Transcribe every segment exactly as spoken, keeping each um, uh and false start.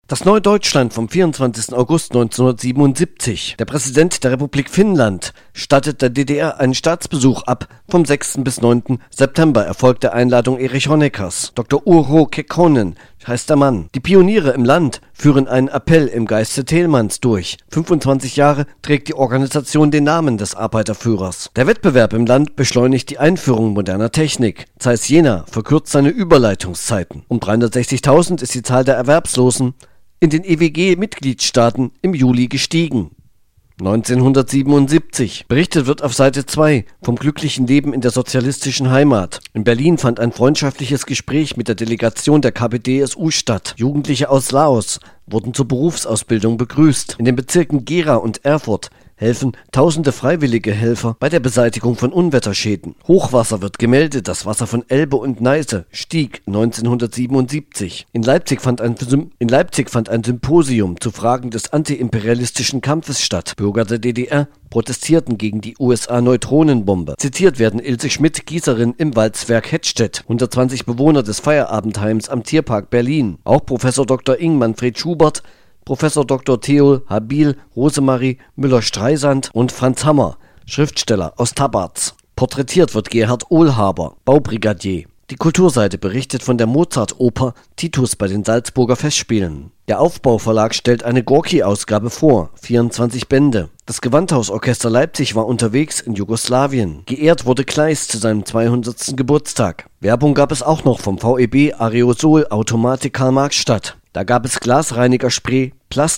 Das neue Deutschland vom vierundzwanzigsten August neunzehnhundertsiebenundsiebzig. Der Präsident der Republik Finnland stattet der D D R einen Staatsbesuch ab. Vom sechsten bis neunten September erfolgt der Einladung Erich Honeckers. Doktor Urho Kekkonen heißt der Mann. Die Pioniere im Land führen einen Appell im Geiste Thälmanns durch. fünfundzwanzig Jahre trägt die Organisation den Namen des Arbeiterführers. Der Wettbewerb im Land beschleunigt die Einführung moderner Technik. Zeiss Jena verkürzt seine Überleitungszeiten. Um dreihundertsechzigtausend ist die Zahl der Erwerbslosen in den E W G-Mitgliedstaaten im Juli gestiegen. neunzehnhundertsiebenundsiebzig. Berichtet wird auf Seite zwei vom glücklichen Leben in der sozialistischen Heimat. In Berlin fand ein freundschaftliches Gespräch mit der Delegation der K P D S U statt. Jugendliche aus Laos wurden zur Berufsausbildung begrüßt. In den Bezirken Gera und Erfurt helfen tausende freiwillige Helfer bei der Beseitigung von Unwetterschäden. Hochwasser wird gemeldet. Das Wasser von Elbe und Neiße stieg neunzehnhundertsiebenundsiebzig. In Leipzig fand ein, in Leipzig fand ein Symposium zu Fragen des antiimperialistischen Kampfes statt. Bürger der D D R protestierten gegen die U S A-Neutronenbombe. Zitiert werden Ilse Schmidt, Gießerin im Walzwerk Hettstedt, hundertzwanzig Bewohner des Feierabendheims am Tierpark Berlin. Auch Professor Doktor Ing Manfred Schubert, Professor Doktor Theo Habil, Rosemarie Müller-Streisand und Franz Hammer, Schriftsteller aus Tabarz. Porträtiert wird Gerhard Ohlhaber, Baubrigadier. Die Kulturseite berichtet von der Mozart-Oper Titus bei den Salzburger Festspielen. Der Aufbauverlag stellt eine Gorki-Ausgabe vor, vierundzwanzig Bände. Das Gewandhausorchester Leipzig war unterwegs in Jugoslawien. Geehrt wurde Kleist zu seinem zweihundertsten Geburtstag. Werbung gab es auch noch vom V E B Aerosol Automatik Karl-Marx-Stadt. Da gab es Glasreinigerspray,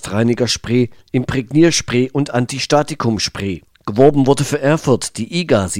Plastreinigerspray, Imprägnierspray und Antistatikumspray. Geworben wurde für Erfurt die I G A